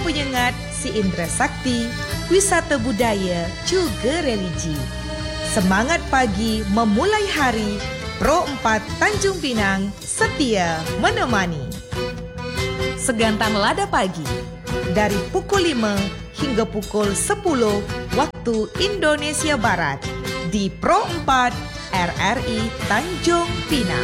penyengat si Indra Sakti, wisata budaya juga religi. Semangat pagi memulai hari, Pro 4 Tanjung Pinang setia menemani. Segantan Lada Pagi dari pukul 5 hingga pukul 10 waktu Indonesia Barat di Pro 4 RRI Tanjung Pinang.